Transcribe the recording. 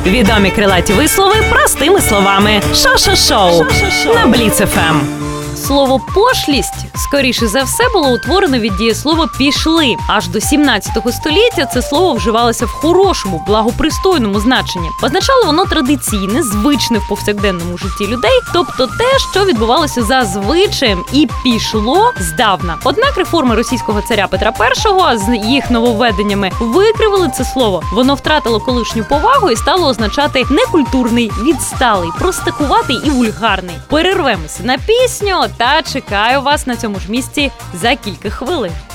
Відомі крилаті вислови простими словами. Шо-шо-шоу на Бліц ФМ. Слово «пошлість» скоріше за все було утворено від дієслова «пішли». Аж до 17 століття це слово вживалося в хорошому, благопристойному значенні. Означало воно традиційне, звичне в повсякденному житті людей, тобто те, що відбувалося за звичаєм і пішло здавна. Однак реформи російського царя Петра І з їх нововведеннями викривили це слово. Воно втратило колишню повагу і стало означати некультурний, відсталий, простакуватий і вульгарний. Перервемося на пісню та чекаю вас на цьому ж місці за кілька хвилин.